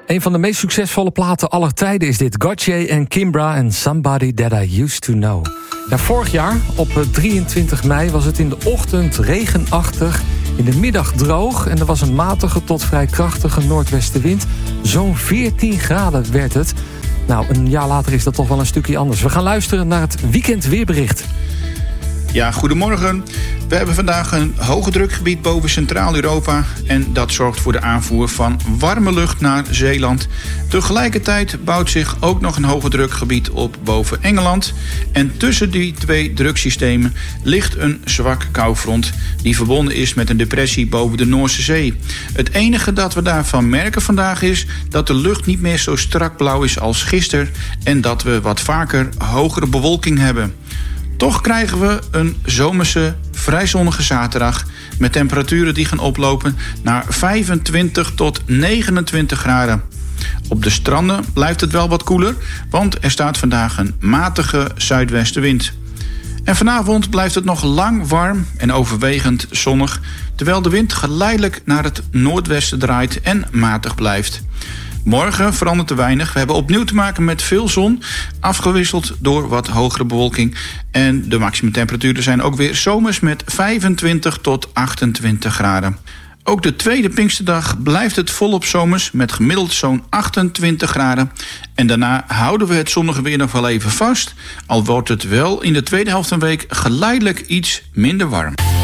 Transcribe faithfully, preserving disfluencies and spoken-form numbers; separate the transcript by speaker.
Speaker 1: Een van de meest succesvolle platen aller tijden is dit. Gotye en Kimbra en Somebody That I Used To Know. Ja, vorig jaar, op drieëntwintig mei, was het in de ochtend regenachtig, in de middag droog en er was een matige tot vrij krachtige noordwestenwind. Zo'n veertien graden werd het. Nou, een jaar later is dat toch wel een stukje anders. We gaan luisteren naar het weekendweerbericht.
Speaker 2: Ja, goedemorgen. We hebben vandaag een hoge drukgebied boven Centraal-Europa en dat zorgt voor de aanvoer van warme lucht naar Zeeland. Tegelijkertijd bouwt zich ook nog een hoge drukgebied op boven Engeland. En tussen die twee druksystemen ligt een zwak koufront die verbonden is met een depressie boven de Noorse Zee. Het enige dat we daarvan merken vandaag is dat de lucht niet meer zo strak blauw is als gisteren en dat we wat vaker hogere bewolking hebben. Toch krijgen we een zomerse, vrij zonnige zaterdag met temperaturen die gaan oplopen naar vijfentwintig tot negenentwintig graden. Op de stranden blijft het wel wat koeler, want er staat vandaag een matige zuidwestenwind. En vanavond blijft het nog lang warm en overwegend zonnig, terwijl de wind geleidelijk naar het noordwesten draait en matig blijft. Morgen verandert er weinig. We hebben opnieuw te maken met veel zon, afgewisseld door wat hogere bewolking. En de maximumtemperaturen zijn ook weer zomers met vijfentwintig tot achtentwintig graden. Ook de tweede Pinksterdag blijft het volop zomers met gemiddeld zo'n achtentwintig graden. En daarna houden we het zonnige weer nog wel even vast, al wordt het wel in de tweede helft van de week geleidelijk iets minder warm.